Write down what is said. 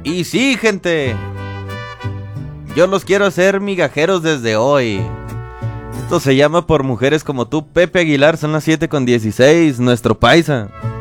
Y sí, gente, yo los quiero hacer migajeros desde hoy. Esto se llama Por Mujeres Como Tú. Pepe Aguilar, son las 7:16, nuestro paisa.